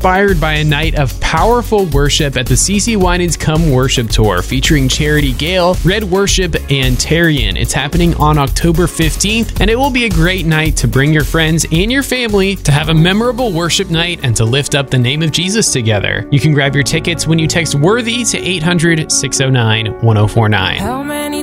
inspired by a night of powerful worship at the CeCe Winans Come Worship Tour featuring Charity Gale, Red Worship, and Tarian. It's happening on October 15th, and it will be a great night to bring your friends and your family to have a memorable worship night and to lift up the name of Jesus together. You can grab your tickets when you text WORTHY to 800-609-1049. How many